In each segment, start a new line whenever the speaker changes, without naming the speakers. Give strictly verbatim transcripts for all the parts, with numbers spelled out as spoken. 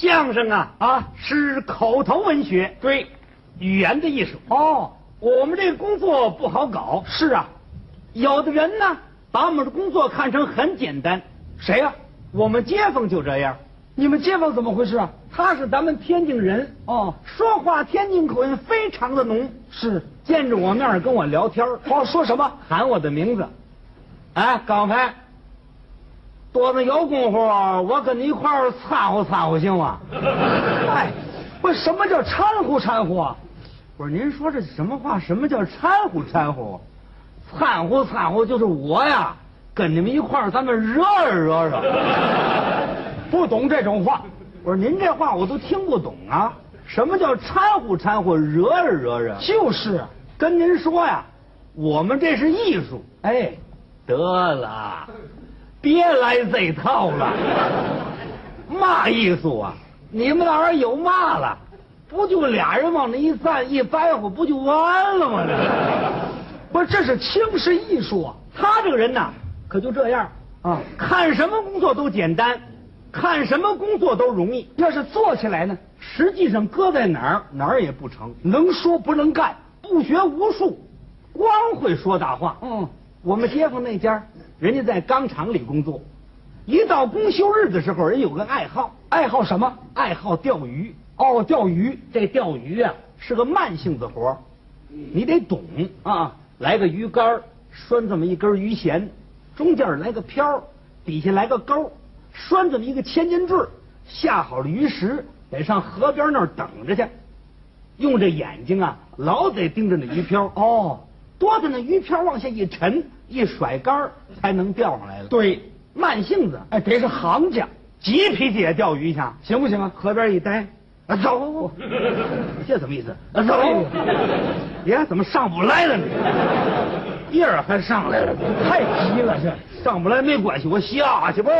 相声啊啊是口头文学，对，语言的艺术。哦，我们这个工作不好搞。是啊，有的人呢把我们的工作看成很简单。谁呀、啊？我们街坊就这样。你们街坊怎么回事啊？他是咱们天津人哦，说话天津口音非常的浓。是，见着我面跟我聊天。哦，说什么？喊我的名字。哎，高飞。多子有功夫，我跟你一块儿掺和掺和行吗？哎，不，什么叫掺和掺和啊？不是，您说这什么话？什么叫掺和掺和？掺和掺和就是我呀，跟你们一块儿，咱们惹惹惹。不懂这种话。我说您这话我都听不懂啊。什么叫掺和掺和，惹惹惹？就是啊，跟您说呀，我们这是艺术。哎，得了。别来这套了，嘛艺术啊？你们那玩意儿有嘛了？不就俩人往那一站一白活，不就完了吗？不是，这是轻视艺术啊！他这个人呐，可就这样啊，看什么工作都简单，看什么工作都容易。要是做起来呢，实际上搁在哪儿哪儿也不成，能说不能干，不学无术，光会说大话。嗯，我们街坊那家。人家在钢厂里工作，一到公休日的时候，人有个爱好，爱好什么？爱好钓鱼。哦，钓鱼。这钓鱼啊是个慢性子活，你得懂啊。来个鱼竿，拴这么一根鱼弦，中间来个漂，底下来个钩，拴这么一个千斤坠，下好了鱼食，得上河边那儿等着去，用这眼睛啊，老得盯着那鱼漂。哦。多的那鱼漂往下一沉，一甩竿才能钓上来了。对，慢性子，哎，得是行家，急脾气也钓鱼去，行不行啊？河边一待，啊走，这什么意思？啊走，呀，怎么上不来了呢？叶儿还上来了，太急了，这上不来没关系，我下去吧。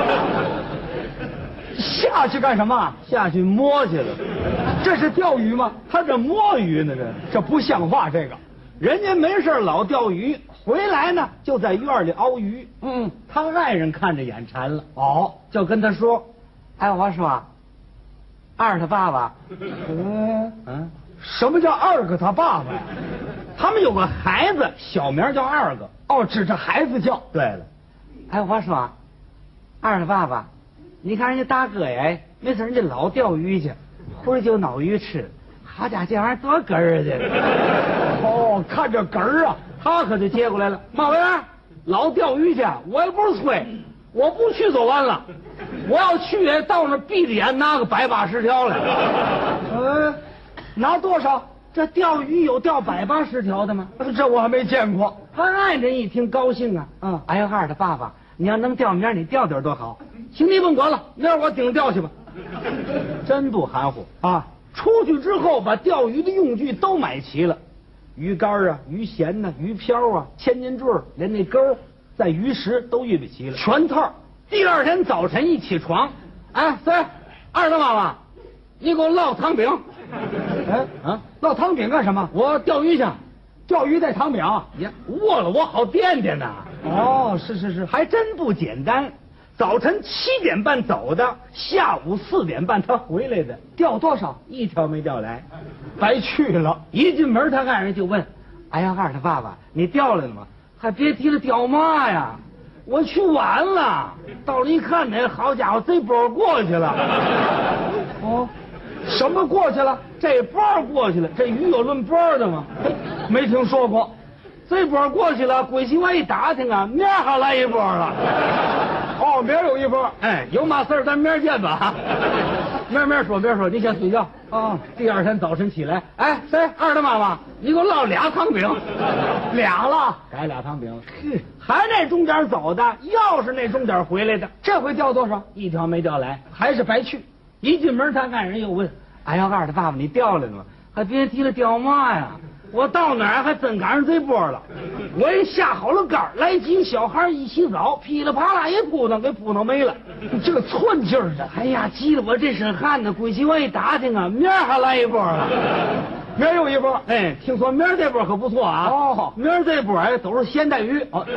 下去干什么？下去摸去了。这是钓鱼吗？他这摸鱼呢，这这不像话，这个。人家没事老钓鱼，回来呢就在院里熬鱼。嗯，他爱人看着眼馋了，哦，就跟他说：“哎，我说，二他爸爸，嗯嗯，什么叫二个他爸爸呀？他们有个孩子，小名叫二个。哦，指着孩子叫。对了，哎，我说，二他爸爸，你看人家大哥呀，没事人家老钓鱼去，回来就捞鱼吃。好家伙，这玩意儿多哏儿的！哦，看这哏儿啊，他可就接过来了。马文，老钓鱼去，我也不是催，我不去就完了。我要去，也到那闭着眼拿个百八十条来。嗯，拿多少？这钓鱼有钓百八十条的吗？这我还没见过。他爱人一听高兴啊，嗯，哎呀，二的爸爸，你要能钓明儿你钓点多好。行，你甭管了，明儿我顶着钓去吧。真不含糊啊！出去之后，把钓鱼的用具都买齐了，鱼竿啊、鱼弦呐、啊、鱼漂啊、千斤坠，连那钩、在鱼食都预备齐了，全套。第二天早晨一起床，哎，三二大妈妈，你给我烙糖饼。哎啊，烙糖饼干什么？我钓鱼去，钓鱼带糖饼。呀，饿了我好垫垫呐。哦，是是是，还真不简单。早晨七点半走的，下午四点半他回来的。钓多少？一条没钓来，白去了。一进门，他爱人就问：“哎呀，二他爸爸，你钓来了吗？”还别提了，钓嘛呀？我去晚了。到了一看呢，好家伙，这波过去了。哦，什么过去了？这波过去了。这鱼有论波的吗？没听说过。这波过去了，归西我一打听啊，明儿还来一波了。哦，明儿有一波。哎，有嘛事儿咱明儿见吧。明儿明儿说，明儿说，你先睡觉啊。第二天早晨起来，哎，谁？二大妈妈，你给我烙俩糖饼。俩了，改俩糖饼。还那中间走的，要是那中间回来的，这回钓多少？一条没钓来，还是白去。一进门，他爱人又问：“哎呀，二大爸爸，你钓来了吗？”还别提了，钓嘛呀？我到哪儿还真赶上这波了。我一下好了杆，来几个小孩一洗澡，噼里啪啦一扑腾，给扑腾没了。这个寸劲儿的，哎呀，急得我这身汗呢。归去我一打听啊，明儿还来一波了。明儿又一波。哎，听说明儿这波可不错啊。哦，明儿这波哎都是咸带鱼。哦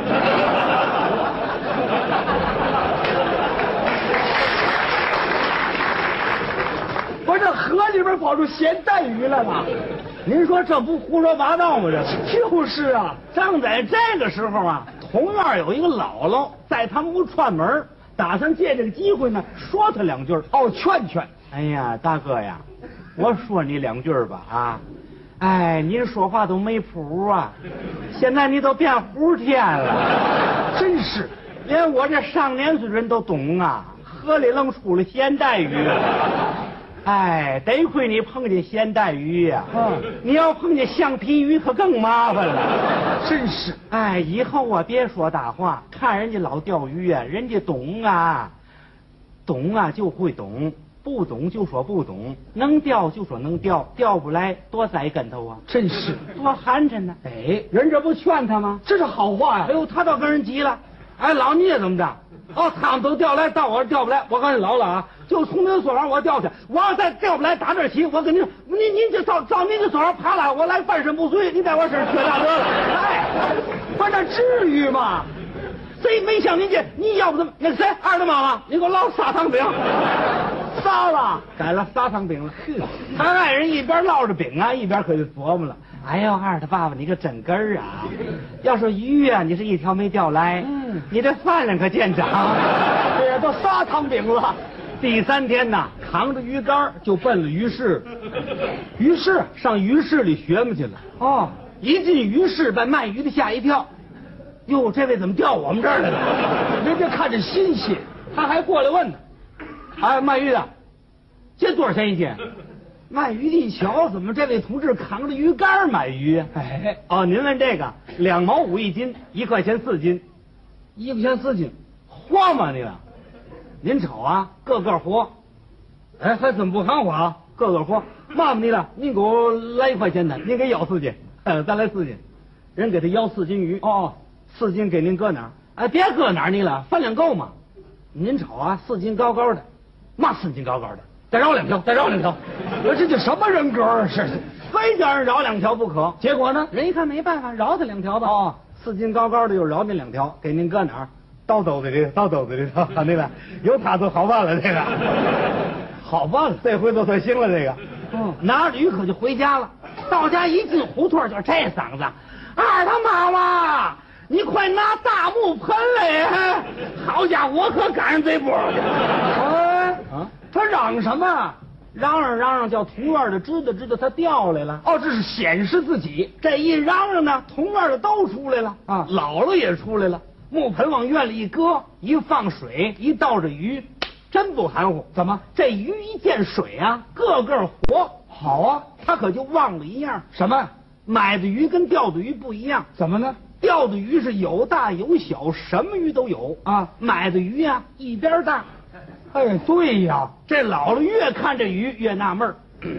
儿跑出咸带鱼来了？
您说这不胡说八道吗？这
就是啊，
正在这个时候啊，同院有一个姥姥在他们屋串门，打算借这个机会呢说他两句
哦，劝劝。
哎呀，大哥呀，我说你两句吧啊！哎，您说话都没谱啊！现在你都变胡天了，
真是，
连我这上年岁人都懂啊，河里愣出了咸带鱼。哎，得亏你碰见咸带鱼呀、啊！
嗯，
你要碰见橡皮鱼可更麻烦了。
真是，
哎，以后啊别说大话，看人家老钓鱼啊，人家懂啊，懂啊就会懂。不懂就说不懂，能钓就说能钓，钓不来多栽跟头啊！
真是
多寒碜呢！
哎，
人这不劝他吗？
这是好话呀！
哎呦，他倒跟人急了。哎，老你也怎么着？哦，他们都钓来，到我这钓不来。我告诉你老了啊，就从您所法我钓去，我要再钓不来，打这起，我跟您说，您您就照照您这所法爬来，我来半身不遂，你在我身上缺大得了。哎，
不是那至于吗？
谁没像您这？你要不怎么？那谁二大妈妈，你给我捞砂糖饼。
撒了，
改了砂糖饼了。他爱人一边烙着饼啊，一边可就琢磨了。哎呦，二他爸爸，你个真根儿啊！要说鱼啊，你是一条没钓来，嗯，你这饭量可见长。
这也都砂糖饼了。
第三天呐，扛着鱼竿就奔了鱼市。
鱼市
上鱼市里学嘛去了。
哦，
一进鱼市，把卖鱼的吓一跳。哟，这位怎么调我们这儿来了？
人家看着新鲜，
他还过来问呢。哎，卖鱼的，这多少钱一斤？卖鱼的一瞧，怎么这位同志扛着鱼竿买鱼？
哎，
哦，您问这个，两毛五一斤，一块钱四斤，
一块钱四斤，
活吗你了？您瞅啊，个个活。
哎，还怎么不含花？
个个活，骂骂你了，您给我来一块钱的，您给要四斤，呃，再来四斤，人给他要四斤鱼。
哦，
四斤给您搁哪儿？哎，别搁哪儿你了，饭量够吗？您瞅啊，四斤高高的。嘛四斤高高的，再绕两条，再绕两条，
我这叫什么人格啊？是，
非叫人绕两条不可。
结果呢？
人一看没办法，绕他两条吧。
哦，
四斤高高的又绕那两条，给您搁哪儿？倒兜子里，倒兜子里头。那个有他就好办了，这个
好办了，
这回都算行了。这个，
嗯，
拿着鱼可就回家了。到家一进胡同就这嗓子，二他妈妈。你快拿大木盆来！好家伙，我可赶上这波了。
哎，
啊，
他嚷什么？
嚷嚷嚷嚷，叫同院的知道知道他调来了。
哦，这是显示自己。
这一嚷嚷呢，同院的都出来了
啊，
姥姥也出来了。木盆往院里一搁，一放水，一倒着鱼，真不含糊。
怎么？
这鱼一见水啊，个个活。
好啊，
他可就忘了一样。
什么？
买的鱼跟钓的鱼不一样。
怎么呢？
钓的鱼是有大有小，什么鱼都有
啊。
买的鱼呀、啊，一边大。
哎，对呀，
这姥姥越看这鱼越纳闷儿。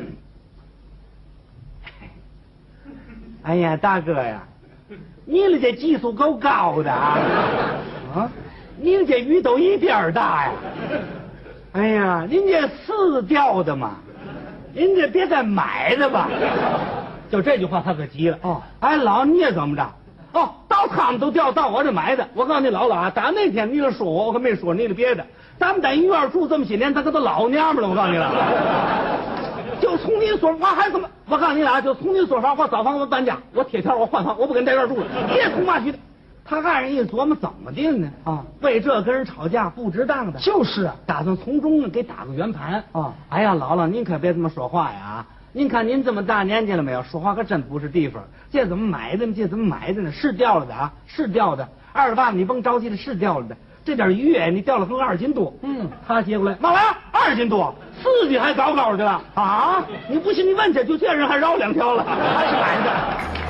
哎呀，大哥呀，你的这技术够高的啊！啊，你的这鱼都一边大呀！哎呀，您这是钓的吗？您这别再买的吧？就这句话，他可急了。
哦，
哎，老你也怎么着？哦，到他们都钓，到我这买的。我告诉你姥姥啊，打那天你就说我，我可没说你的别的。咱们在一院住这么些年，他可都老娘们了。我告诉你了，就从你说法还怎么？我告诉你俩，就从你说法，我找房子搬家，我贴条我换房，我不跟在这儿住了。别从嘛去的。他爱人一琢磨，怎么的呢？
啊，
为这跟人吵架不值当的。
就是啊，
打算从中呢给打个圆盘
啊。
哎呀，姥姥您可别这么说话呀！您看您这么大年纪了没有？说话可真不是地方。这怎么买的？这怎么买的呢？是钓了的啊，是钓的。二十八，你甭着急了，是钓了的。这点鱼哎，你钓了横二斤多。
嗯，
他接过来，妈来二斤多，四斤还高高的了啊！你不信你问去，就这人还绕两条了，还是买的。